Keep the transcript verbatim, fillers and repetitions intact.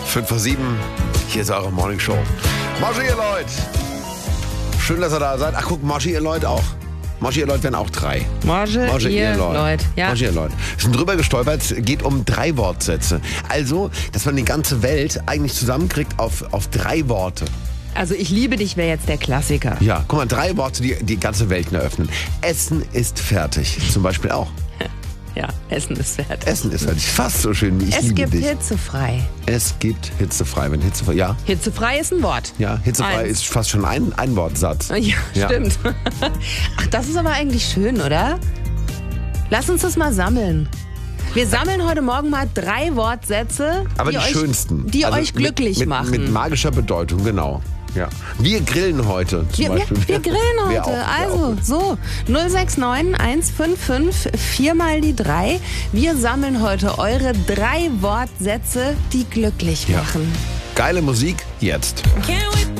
fünf vor sieben, hier ist eure Morning Show. Maschi, ihr Leute. Schön, dass ihr da seid. Ach, guck, Maschi, ihr Leute auch. Maschi, ihr Leute werden auch drei. Maschi, ihr Leute. Ja. Maschi, ihr Leute. Wir sind drüber gestolpert, geht um drei Wortsätze. Also, dass man die ganze Welt eigentlich zusammenkriegt auf, auf drei Worte. Also ich liebe dich wäre jetzt der Klassiker. Ja, guck mal, drei Worte, die die ganze Welt eröffnen. Essen ist fertig, zum Beispiel auch. Ja, Essen ist fertig. Essen ist fertig, fast so schön wie ich es liebe gibt dich. hitzefrei. Es gibt hitzefrei, wenn hitzefrei, ja. Hitzefrei ist ein Wort. Ja, hitzefrei Eins. ist fast schon ein, ein Wortsatz. Ja, Ja. stimmt. Ach, das ist aber eigentlich schön, oder? Lass uns das mal sammeln. Wir sammeln heute Morgen mal drei Wortsätze, Aber die, euch, schönsten. die Also euch glücklich mit, mit, machen. Mit magischer Bedeutung, genau. Ja. Wir grillen heute zum Wir, Beispiel. wir, wir grillen Wär heute. auch- wär auch also, gut. so, null sechs neun eins fünf fünf vier mal die drei. Wir sammeln heute eure drei Wortsätze, die glücklich Ja. machen. Geile Musik jetzt. Can't wait